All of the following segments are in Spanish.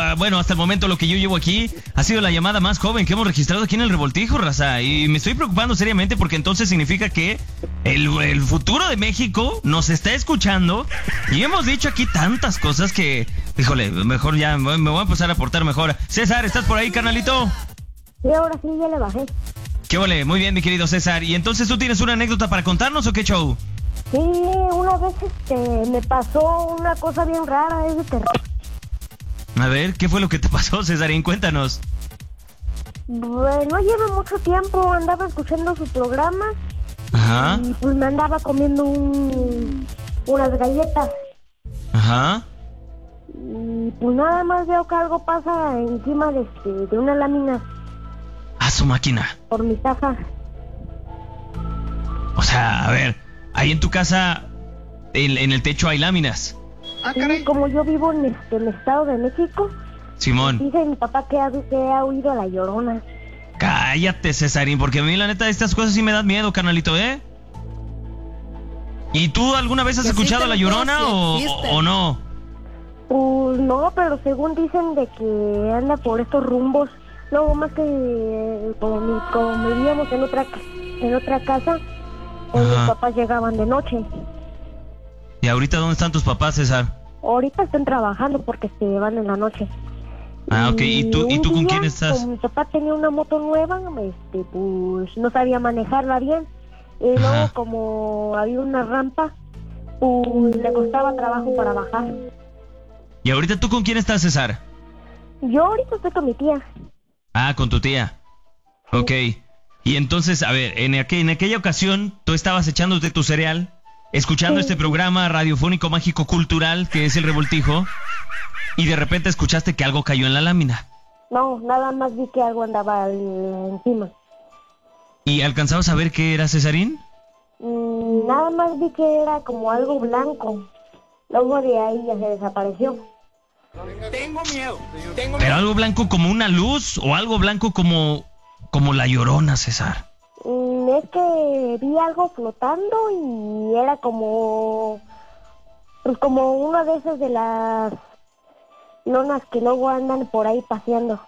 bueno, hasta el momento lo que yo llevo aquí ha sido la llamada más joven que hemos registrado aquí en el Revoltijo, raza. Y me estoy preocupando seriamente porque entonces significa que el futuro de México nos está escuchando. Y hemos dicho aquí tantas cosas que, híjole, mejor ya me voy a empezar a portar mejor. César, ¿estás por ahí, carnalito? Sí, ahora sí, ya le bajé. ¿Qué ole? Muy bien, mi querido César. ¿Y entonces tú tienes una anécdota para contarnos o qué show? Sí, una vez me pasó una cosa bien rara, es de terror. A ver, ¿qué fue lo que te pasó, Cesarín? Cuéntanos. Bueno, lleva mucho tiempo, andaba escuchando su programa. Ajá. Y pues me andaba comiendo unas galletas. Ajá. Y pues nada más veo que algo pasa encima de una lámina. A su máquina. Por mi casa. O sea, a ver, ahí en tu casa, en el techo hay láminas. Sí, como yo vivo en el Estado de México. Simón. Dice mi papá que ha oído a la Llorona. Cállate, Cesarín, porque a mí la neta estas cosas sí me dan miedo, carnalito, ¿eh? ¿Y tú alguna vez has escuchado a la Llorona o no? Pues no, pero según dicen de que anda por estos rumbos. No, más que como vivíamos en otra casa, pues mis papás llegaban de noche. ¿Y ahorita dónde están tus papás, César? Ahorita están trabajando porque se van en la noche. Ah, ok. ¿Y tú con quién estás? Como mi papá tenía una moto nueva, pues no sabía manejarla bien. Y luego como había una rampa, pues le costaba trabajo para bajar. ¿Y ahorita tú con quién estás, César? Yo ahorita estoy con mi tía. Ah, con tu tía. Sí. Ok. Y entonces, a ver, en aquella ocasión, tú estabas echándote tu cereal, escuchando este programa radiofónico mágico cultural que es El Revoltijo, y de repente escuchaste que algo cayó en la lámina. No, nada más vi que algo andaba encima. ¿Y alcanzabas a ver qué era, Cesarín? Nada más vi que era como algo blanco. Luego de ahí ya se desapareció. Tengo miedo. ¿Pero algo blanco como una luz o algo blanco como la Llorona, César? Es que vi algo flotando y era como una de esas de las lonas que luego andan por ahí paseando.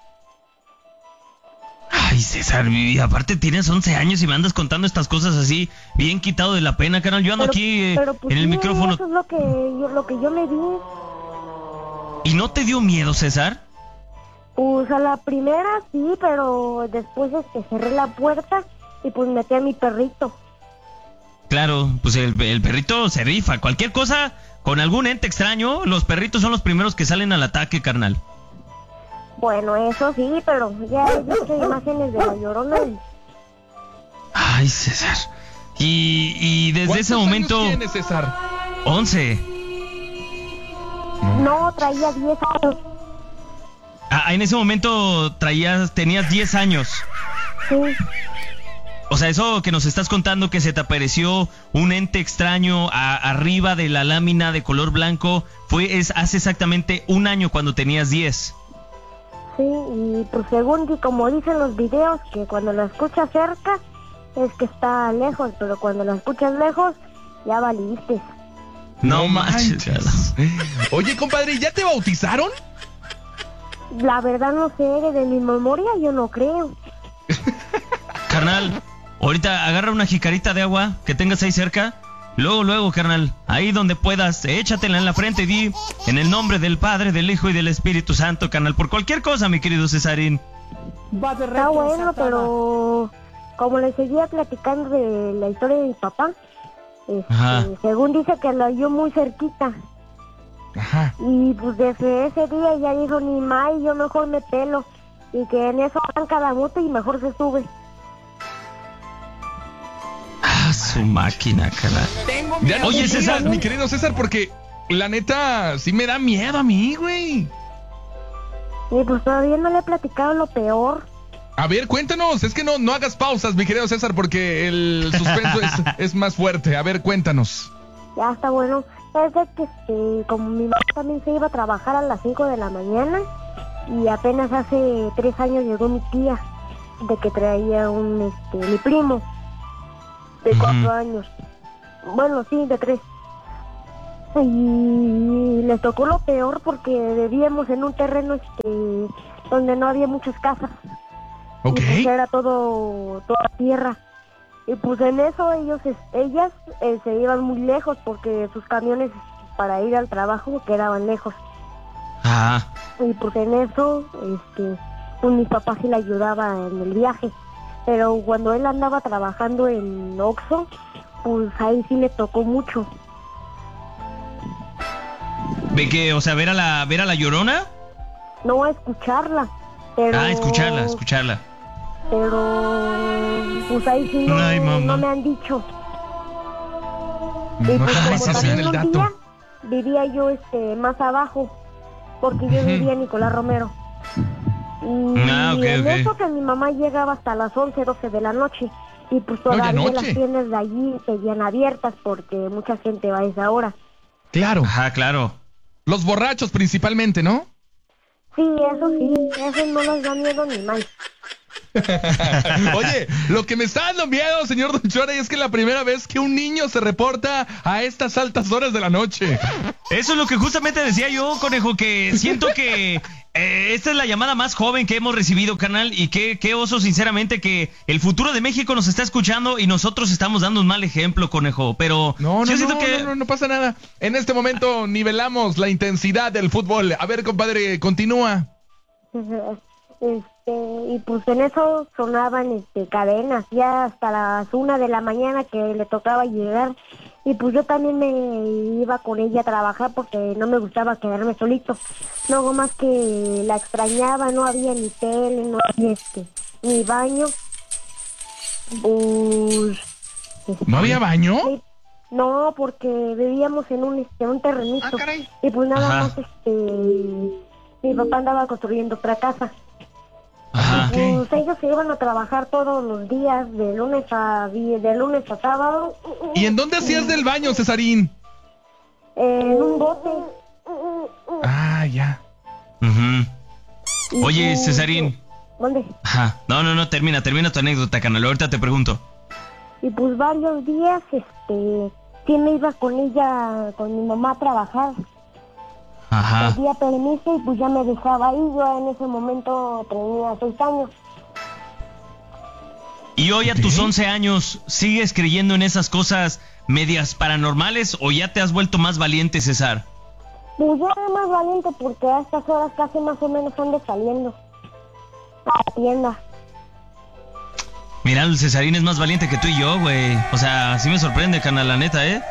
Ay, César, y aparte tienes 11 años y me andas contando estas cosas así, bien quitado de la pena, carnal. Yo ando aquí pues en el micrófono. Eso es lo que yo le di. ¿Y no te dio miedo, César? Pues a la primera sí, pero después cerré la puerta y pues metí a mi perrito. Claro, pues el perrito se rifa. Cualquier cosa con algún ente extraño, los perritos son los primeros que salen al ataque, carnal. Bueno, eso sí, pero ya he visto imágenes de la Llorona. Ay, César. Y desde ese momento... ¿Cuántos años tienes, César? 11. No, traía 10 años. Ah, en ese momento tenías 10 años. Sí. O sea, eso que nos estás contando, que se te apareció un ente extraño arriba de la lámina de color blanco, hace exactamente un año cuando tenías 10. Sí, y pues según como dicen los videos, que cuando la escuchas cerca es que está lejos, pero cuando la escuchas lejos ya valiste. No manches. Oye, compadre, ¿ya te bautizaron? La verdad no sé, de mi memoria yo no creo. Carnal, ahorita agarra una jicarita de agua que tengas ahí cerca. Luego, carnal, ahí donde puedas, échatela en la frente y di en el nombre del Padre, del Hijo y del Espíritu Santo, carnal, por cualquier cosa, mi querido Cesarín. Está bueno, pero como le seguía platicando de la historia de mi papá, según dice que lo oyó muy cerquita. Ajá. Y pues desde ese día ya dijo, ni más, yo mejor me pelo. Y que en eso arranca la moto y mejor se sube. Su máquina, carnal. Oye, César, mi querido César, porque la neta sí me da miedo a mí, güey. Y pues todavía no le he platicado lo peor. A ver, cuéntanos, es que no hagas pausas, mi querido César, porque el suspenso es más fuerte. A ver, cuéntanos. Ya está bueno. Es de que como mi mamá también se iba a trabajar a las 5 de la mañana y apenas hace 3 años llegó mi tía, de que traía mi primo de 4 años. Bueno, sí, de 3. Y les tocó lo peor porque vivíamos en un terreno donde no había muchas casas. Ok. Y pues era toda tierra. Y pues en eso ellas se iban muy lejos porque sus camiones para ir al trabajo quedaban lejos. Ajá. Y pues en eso, pues mi papá sí le ayudaba en el viaje. Pero cuando él andaba trabajando en Oxxo, pues ahí sí le tocó mucho. ¿Ve que, o sea, ver a la Llorona? No a escucharla, pero... Ah, escucharla. Pero pues ahí sí Ay, mamá. no me han dicho. Y No pues sabes como si también el un dato. día vivía yo más abajo, porque yo vivía en Nicolás Romero. Y Ok. en eso que mi mamá llegaba hasta las 11, 12 de la noche. Y pues No, ya todavía noche. las tiendas de allí seguían abiertas porque mucha gente va a esa hora. Claro. Ajá, claro. Los borrachos principalmente, ¿no? Sí, eso no les da miedo ni mal. Oye, lo que me está dando miedo, señor Don Chore, es que es la primera vez que un niño se reporta a estas altas horas de la noche. Eso es lo que justamente decía yo, conejo, que siento que esta es la llamada más joven que hemos recibido, carnal, y qué oso, sinceramente, que el futuro de México nos está escuchando y nosotros estamos dando un mal ejemplo, conejo, pero No pasa nada. En este momento nivelamos la intensidad del fútbol. A ver, compadre, continúa. Y pues en eso sonaban cadenas, ya hasta las 1 de la mañana que le tocaba llegar. Y pues yo también me iba con ella a trabajar porque no me gustaba quedarme solito. Luego más que la extrañaba, no había ni tele, no había ni baño. Pues... ¿No había baño? No, porque vivíamos en un terrenito. Ah, caray. Y pues nada Ajá. más mi papá andaba construyendo otra casa. Ajá. Pues ellos se iban a trabajar todos los días, de lunes a sábado. ¿Y en dónde hacías del baño, Cesarín? En un bote. Ah, ya. Ujú. Y Oye, pues, Cesarín. ¿dónde? Ajá. No, termina tu anécdota, carnal. Ahorita te pregunto. Y pues varios días, sí me iba con ella, con mi mamá a trabajar. Ajá. Pedía permiso y pues ya me dejaba ahí. Yo en ese momento tenía 6 años. Y hoy a tus 11 años, ¿sigues creyendo en esas cosas medias paranormales o ya te has vuelto más valiente, César? Pues yo era más valiente porque a estas horas casi más o menos ando saliendo a la tienda. Mira, el Cesarín es más valiente que tú y yo, güey. O sea, sí me sorprende, carnal, la neta, ¿eh?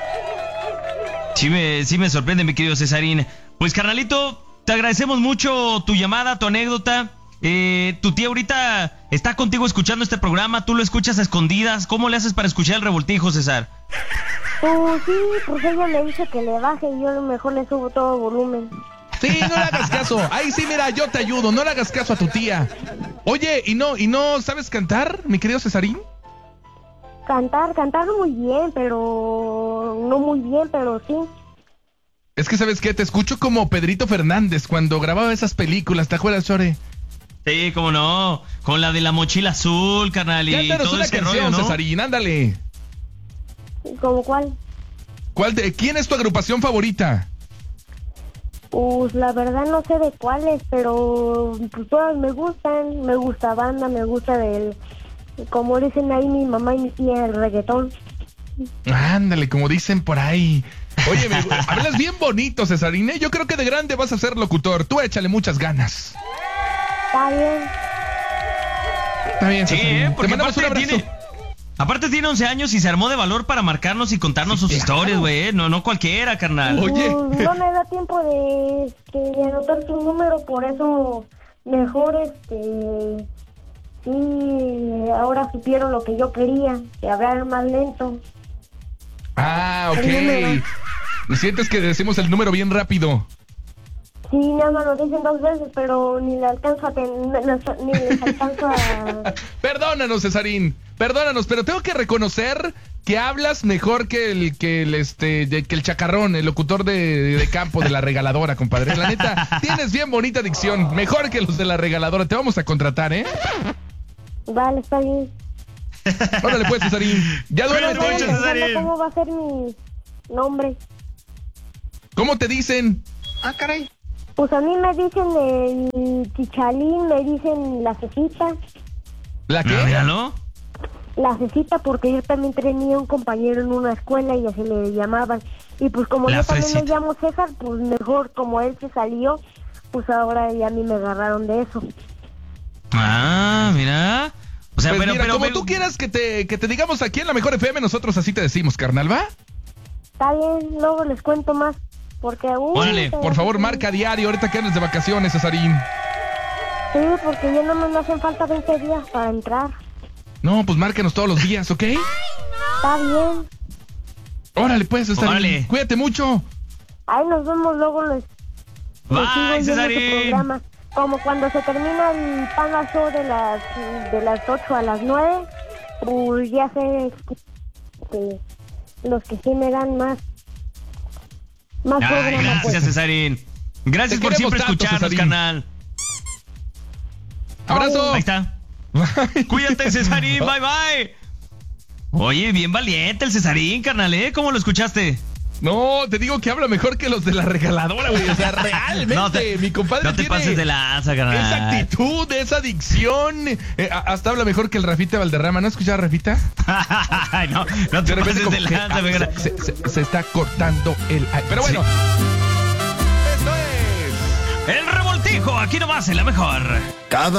Sí me sorprende, mi querido Cesarín. Pues, carnalito, te agradecemos mucho tu llamada, tu anécdota. Tu tía ahorita está contigo escuchando este programa. ¿Tú lo escuchas a escondidas? ¿Cómo le haces para escuchar el revoltijo, César? Pues sí, pues ella me dice que le baje y yo a lo mejor le subo todo volumen. Sí, no le hagas caso. Ahí sí, mira, yo te ayudo. No le hagas caso a tu tía. Oye, ¿y no sabes cantar, mi querido Cesarín? Cantar muy bien, pero no muy bien, pero sí. Es que, ¿sabes qué? Te escucho como Pedrito Fernández cuando grababa esas películas. ¿Te acuerdas, Chore? Sí, cómo no. Con la de la mochila azul, carnal, y Cántanos todo una ese canción, rollo, ¿no? Cesarín, ándale. ¿Cómo cuál? ¿Quién es tu agrupación favorita? Pues la verdad no sé de cuáles, pero pues todas me gustan. Me gusta banda, me gusta como dicen ahí mi mamá y mi tía, el reggaetón. Ándale, como dicen por ahí. Oye, hablas bien bonito, Cesarín, ¿eh? Yo creo que de grande vas a ser locutor. Tú échale muchas ganas. Está bien. Está bien, Sí, Cesarín. porque Te mandamos un abrazo. aparte tiene 11 años y se armó de valor para marcarnos y contarnos sus historias, güey. No cualquiera, carnal. Oye. Pues, no me da tiempo de anotar su número, por eso mejor sí, ahora supieron lo que yo quería, que hablar más lento. Ah, El número. ok. ¿Sientes que decimos el número bien rápido? Sí, nada más lo dicen 2 veces, pero ni le alcanzo ni les alcanzo a... Perdónanos, Cesarín. Perdónanos, pero tengo que reconocer que hablas mejor que el chacarrón, el locutor de campo de la regaladora, compadre. La neta, tienes bien bonita dicción. Mejor que los de la regaladora. Te vamos a contratar, ¿eh? Vale, está bien. Órale pues, Cesarín. Ya Cuídate duérmete. mucho, Cesarín. ¿Cómo va a ser mi nombre? ¿Cómo te dicen? Ah, caray. Pues a mí me dicen el chichalín, me dicen la cecita. ¿La qué? Míralo. La cecita, porque yo también tenía un compañero en una escuela y así le llamaban. Y pues como La yo también fresita. me llamo César, pues mejor, como él se salió, pues ahora ya a mí me agarraron de eso. Ah, mira. O sea, Pues pero, mira, pero, como pero- tú quieras que te digamos aquí en la Mejor FM, nosotros así te decimos, carnal, ¿va? Está bien, luego les cuento más, porque... Órale, Por favor, marca diario, ahorita que andes de vacaciones, Cesarín. Sí, porque ya no me hacen falta 20 días para entrar. No, pues márcanos todos los días, ¿ok? Está bien. Órale, pues, Cesarín. Órale. Cuídate mucho. Ahí nos vemos luego, les sigo Bye, oyendo su Cesarín. programa. Como cuando se termina el Panda Show de las 8 a las 9, pues ya sé que los que sí me dan más Ay, programa, gracias, pues. Cesarín. Gracias Te por queremos siempre tanto, escucharnos, Cesarín. carnal. Abrazo. Ahí está. Cuídate, Cesarín. Bye, bye. Oye, bien valiente el Cesarín, carnal, ¿eh? ¿Cómo lo escuchaste? No, te digo que habla mejor que los de la regaladora, güey. O sea, realmente, No te- mi compadre No te tiene pases de lanza, carnal. esa actitud, esa dicción. Hasta habla mejor que el Rafita Valderrama. ¿No escuchas, Rafita? Ay, no, no te De repente pases como de que, lanza, venga. se está cortando el aire. Pero bueno, esto es... El revoltijo, aquí nomás en la mejor. Cada